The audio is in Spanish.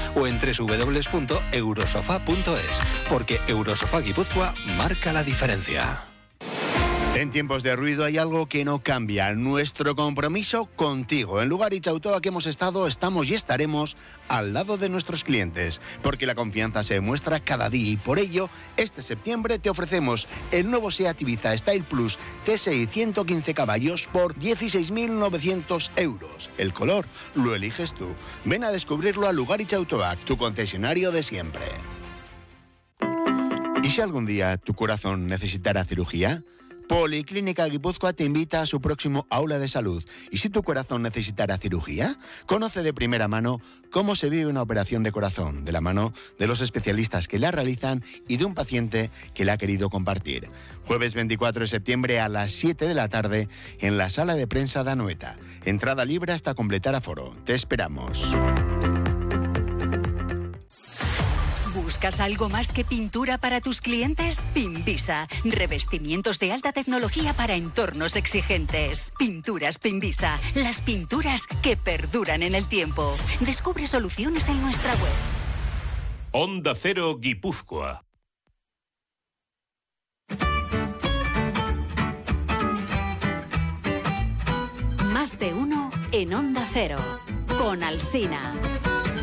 o en www.eurosofá.es, porque Eurosofá Guipúzcoa marca la diferencia. En tiempos de ruido hay algo que no cambia, nuestro compromiso contigo. En Lugaritz Autoa que hemos estado, estamos y estaremos al lado de nuestros clientes, porque la confianza se demuestra cada día y por ello, este septiembre te ofrecemos el nuevo SEAT Ibiza Style Plus TSI 115 caballos por 16.900 euros. El color lo eliges tú. Ven a descubrirlo a Lugaritz Autoa, tu concesionario de siempre. ¿Y si algún día tu corazón necesitara cirugía? Policlínica Guipúzcoa te invita a su próximo aula de salud. ¿Y si tu corazón necesitara cirugía? Conoce de primera mano cómo se vive una operación de corazón, de la mano de los especialistas que la realizan y de un paciente que la ha querido compartir. Jueves 24 de septiembre a las 7 de la tarde en la sala de prensa de Anoeta. Entrada libre hasta completar aforo. Te esperamos. ¿Buscas algo más que pintura para tus clientes? Pinvisa. Revestimientos de alta tecnología para entornos exigentes. Pinturas Pinvisa. Las pinturas que perduran en el tiempo. Descubre soluciones en nuestra web. Onda Cero Guipúzcoa. Más de uno en Onda Cero. Con Alsina.